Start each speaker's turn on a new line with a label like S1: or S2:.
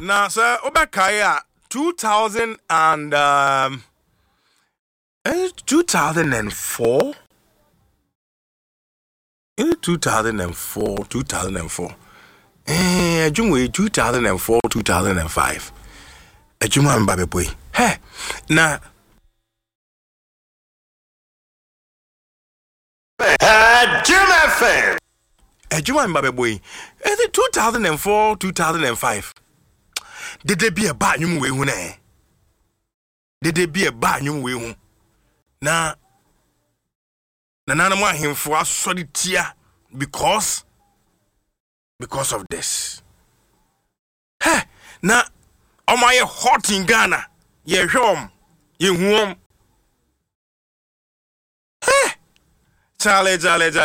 S1: Now, sir, Obakaya 2004. 2004. Jumwe 2004, 2005. Jumwa mbabe boy. Hey, na.
S2: Jim FM.
S1: Jumwa mbabe boy. 2004, 2005. Did there be a bad new way? Did there be a bad new way? Na nana mwa him for us solid tear because of this. Hey, na my hot in Ghana. Ye home, ye home. Hey, Charlie.